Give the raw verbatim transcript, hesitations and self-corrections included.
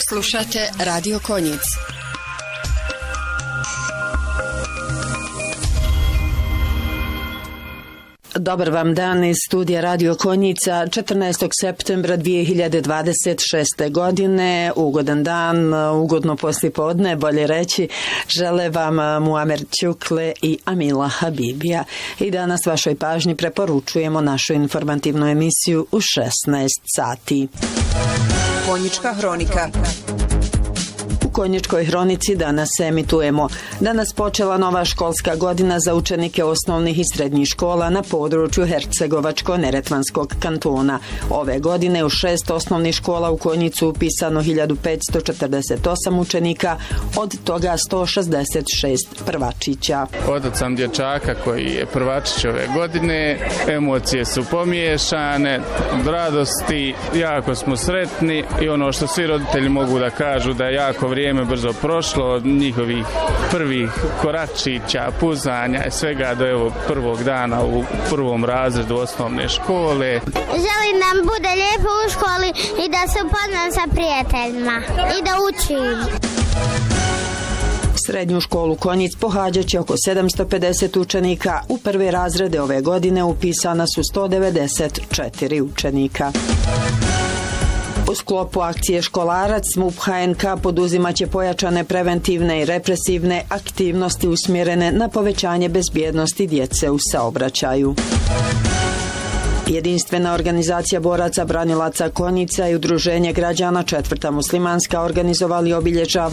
Slušate Radio Konjic. Dobar vam dan iz studija Radio Konjica, četrnaestog septembra dvije hiljade dvadeset šeste. godine. Ugodan dan, ugodno poslijepodne, bolje reći, žele vam Muamer Ćukle i Amila Habibija. I danas vašoj pažnji preporučujemo našu informativnu emisiju u šesnaest sati. Konjička hronika. U Konjičkoj hronici danas emitujemo. Danas počela nova školska godina za učenike osnovnih i srednjih škola na području Hercegovačko-Neretvanskog kantona. Ove godine u šest osnovnih škola u Konjicu upisano hiljadu petsto četrdeset osam učenika, od toga sto šezdeset šest prvačića. Otac sam dječaka koji je prvačić ove godine, emocije su pomiješane, od radosti, jako smo sretni i ono što svi roditelji mogu da kažu da je jako vrijeme brzo prošlo od njihovih prvih koračića, puzanja i svega do evo prvog dana u prvom razredu osnovne škole. Želim da bude lijepo u školi i da se upoznam sa prijateljima i da učim. Srednju školu Konjic pohađat će oko sedamsto pedeset učenika. U prve razrede ove godine upisana su sto devedeset četiri učenika. U sklopu akcije Školarac MUP H N K poduzimaće pojačane preventivne i represivne aktivnosti usmjerene na povećanje bezbjednosti djece u saobraćaju. Jedinstvena organizacija boraca branilaca Konjica i Udruženje građana Četvrta muslimanska organizovali obilježavanje